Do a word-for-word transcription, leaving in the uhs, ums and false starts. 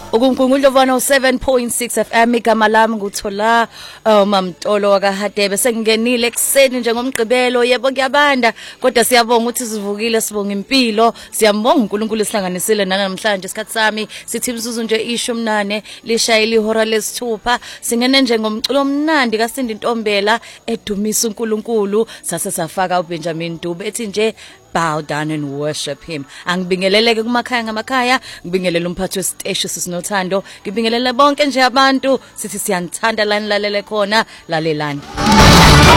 Ukunkungulo one oh seven point six F M igama lami nguthola uMamtolo wakahadebe sengingenile ekseni njengomgqibelo yebo kuyabanda kodwa siyabonga ukuthi sivukile sibonga impilo siyambonga uNkulunkulu esihlanganisile namhlanje isikhathi sami sithi imzuzu nje isho mnane lishayile ihora lesithupha singene njengomculo omnandi kaSindi Ntombela edumisa uNkulunkulu sase safaka uBenjamin Dube ethi nje bow down and worship him. Angibingeleleke kumakhaya ngamakhaya, ngibingelela umphathi wesiteshi sisinothando, ngibingelela bonke nje abantu sithi siyanthanda lani lalele khona lalelani.